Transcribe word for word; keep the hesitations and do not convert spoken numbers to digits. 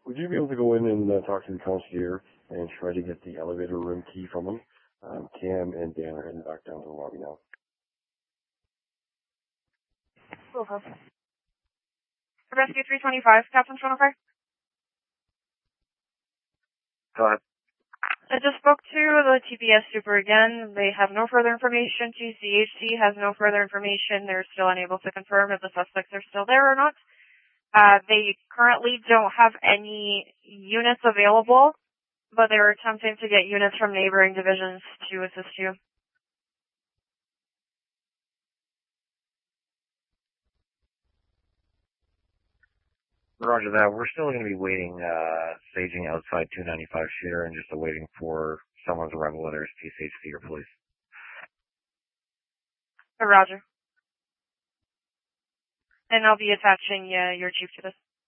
Would you be able to go in and uh, talk to the concierge and try to get the elevator room key from him? Um, Cam and Dan are heading back down to the lobby now. Okay. Rescue three twenty-five, Captain Schonhofer. Go ahead. I just spoke to the T P S super again. They have no further information. G C H C has no further information. They're still unable to confirm if the suspects are still there or not. Uh, they currently don't have any units available, but they're attempting to get units from neighboring divisions to assist you. Roger that. We're still going to be waiting, uh, staging outside two ninety-five shooter and just awaiting for someone's arrival, whether it's T C H C or police. Uh, Roger. And I'll be attaching uh, your chief to this.